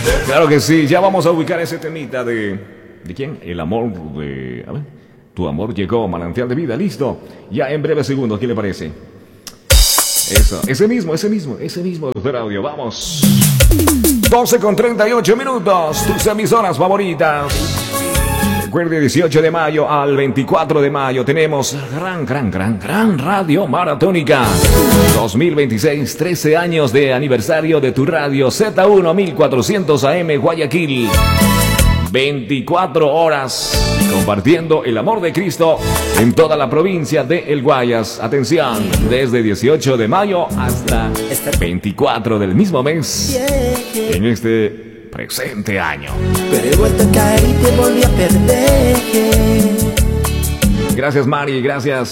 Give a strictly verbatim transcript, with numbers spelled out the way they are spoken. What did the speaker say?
Claro que sí, ya vamos a ubicar ese temita de... ¿De quién? El amor de... A ver. Tu amor llegó, manantial de vida, listo. Ya en breves segundos, ¿qué le parece? Eso, ese mismo, ese mismo, ese mismo, doctor Audio, vamos. doce con treinta y ocho minutos, tus emisoras favoritas. Recuerde, dieciocho de mayo al veinticuatro de mayo tenemos gran, gran, gran, gran radio maratónica. dos mil veintiséis, trece años de aniversario de tu radio Z uno mil cuatrocientos A M Guayaquil. veinticuatro horas compartiendo el amor de Cristo en toda la provincia de El Guayas. Atención, desde dieciocho de mayo hasta veinticuatro del mismo mes en este presente año. Pero he vuelto a caer y te volví a perder. Gracias, Mari, gracias.